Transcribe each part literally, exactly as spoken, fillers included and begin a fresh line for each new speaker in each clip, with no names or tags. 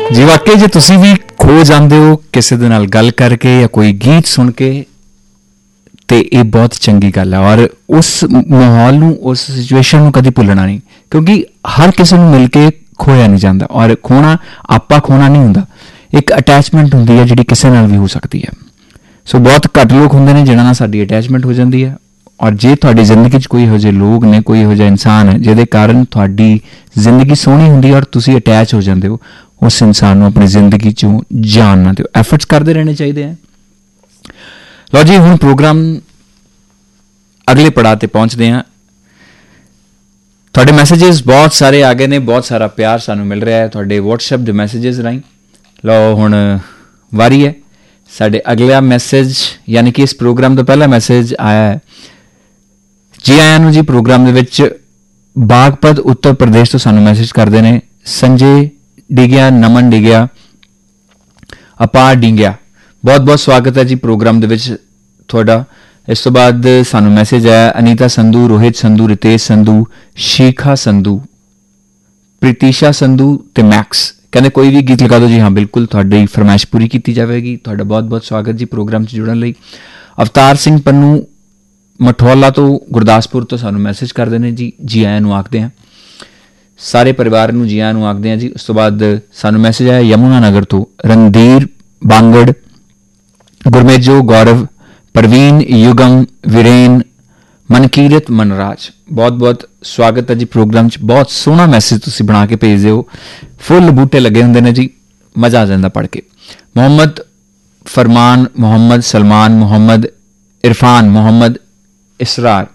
जी वाकई जे तुसी भी खो जाते हो किसी दे नाल गल करके या कोई गीत सुन के तो ये बहुत चंगी गल है। और उस माहौल नूं उस सिचुएशन नूं कदी भुलना नहीं, क्योंकि हर किसी नूं मिल के खोया नहीं जाता। और खोना आपा खोना नहीं हुंदा, एक अटैचमेंट हुंदी है जिहड़ी किसी नाल भी हो सकती है। सो बहुत घट लोग हुंदे ने जिन्हां नाल साडी अटैचमेंट हो जाती है। और जे तुहाडी जिंदगी च कोई इहो जिहे लोग ने, कोई इहो जिहा इंसान है जिहदे कारण तुहाडी जिंदगी सोहनी हुंदी है और तुसी अटैच हो जाते हो, उस इंसान नूं अपनी जिंदगी चों जान ना दिओ। एफर्ट्स करते रहने चाहिए हैं। लो जी, हुण प्रोग्राम अगले पड़ाव ते पहुंचते हैं। तुहाडे मैसेजेस बहुत सारे आ गए ने, बहुत सारा प्यार सानू मिल रहा है तुहाडे व्हाट्सएप दे मैसेजेस राहीं। लो हुण वारी है साडे अगला मैसेज, यानी कि इस प्रोग्राम का पहला मैसेज आया है। जी आयां नूं जी प्रोग्राम दे विच बागपत उत्तर प्रदेश तो सानू मैसेज करते हैं संजय डिगिया, नमन डिगिया, अपार डिंगिया। बहुत बहुत स्वागत है जी प्रोग्राम दे विच तुहाडा। इस तो बाद सानू मैसेज आया अनीता संधू, रोहित संधू, रितेश संधू, शिखा संधू, प्रीतिशा संधू ते मैक्स। कहते कोई भी गीत लगा दो जी। हाँ बिल्कुल, तुहाडी फरमाइश पूरी की जाएगी। तुहाडा बहुत बहुत स्वागत जी प्रोग्राम से जुड़न लई। अवतार सिंह पन्नू मठौला तो गुरदासपुर तो सानू मैसेज करते हैं जी, जी आयां नूं आखदे हैं। सारे परिवार नूं जी आयां नूं आखदे हैं जी। उस तो बाद सानू मैसेज आया यमुना नगर तो रणधीर बांगड़, गुरमेजो, गौरव, परवीन, युगम, वीरेन, मनकीरत, मनराज। बहुत बहुत स्वागत है जी प्रोग्राम च। बहुत सोहना मैसेज तुसी बना के भेजदे हो, फुल बूटे लगे हुंदे ने जी, मज़ा आ जाता पढ़ के। मोहम्मद फरमान, मोहम्मद सलमान, मोहम्मद इरफान, मोहम्मद इसरार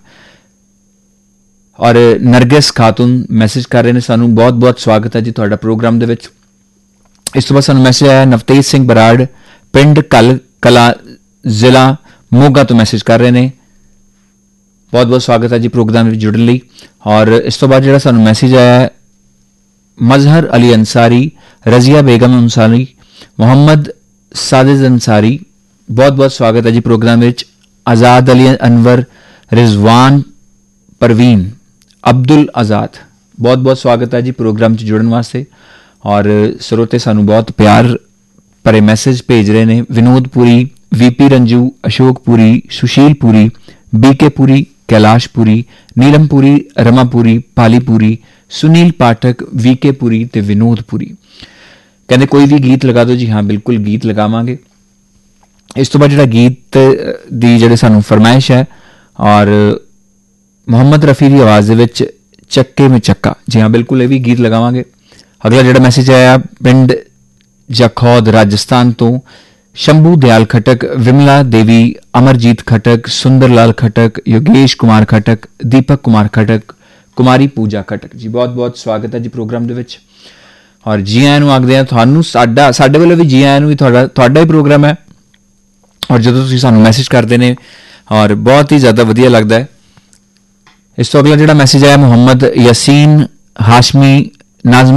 और नरगिस खातून मैसेज कर रहे हैं सानू। बहुत बहुत स्वागत है जी तुहाडा प्रोग्राम दे विच। इस तो बाद सानू मैसेज आया नवतेज सिंह बराड़, पिंड कल कला, जिला मोगा तो मैसेज कर रहे हैं। बहुत बहुत स्वागत है जी प्रोग्राम में जुड़न लई। और इस तो बाद जिहड़ा सानू मैसेज आया मजहर अली अंसारी, रजिया बेगम अंसारी, मोहम्मद साजिद अंसारी। बहुत बहुत स्वागत है जी प्रोग्राम में। आज़ाद अली अनवर, रिजवान परवीन, अब्दुल आज़ाद। बहुत बहुत स्वागत है जी प्रोग्राम च जुड़न वास्ते। और श्रोते सानू बहुत प्यार भरे मैसेज भेज रहे हैं। विनोद पुरी, वीपी रंजू, अशोक पुरी, सुशील पुरी, बीके पुरी, कैलाश पुरी, नीलम पुरी, रमा पुरी, पाली पुरी, सुनील पाठक, वीके पुरी ते विनोद पुरी। कहते कोई भी गीत लगा दो जी। हाँ बिल्कुल गीत लगावांगे। इस तो बाद जिहड़ा गीत दी जिहड़ी सानू फरमाइश है और मोहम्मद रफी की आवाज़ दे विच चक्के में चक्का। जी हाँ बिल्कुल ये भी गीत लगावांगे। अगला जिहड़ा मैसेज आया पिंड जखौद राजस्थान तो शंभू दयाल खटक, विमला देवी, अमरजीत खटक, सुंदर लाल खटक, योगेश कुमार खटक, दीपक कुमार खटक, कुमारी पूजा खटक। जी बहुत बहुत स्वागत है जी प्रोग्राम दे विच। और जी आयां नूं आखदे आ तुहानूं साडा साडे वल्लों भी जी आयां नूं भी तुहाडा तुहाडा ही प्रोग्राम है। और जो तुसीं सानूं मैसेज करते हैं और बहुत ही ज़्यादा वधिया लगता है। इस तो अगला जिहड़ा मैसेज आया मोहम्मद यासीन हाशमी, नाज़मा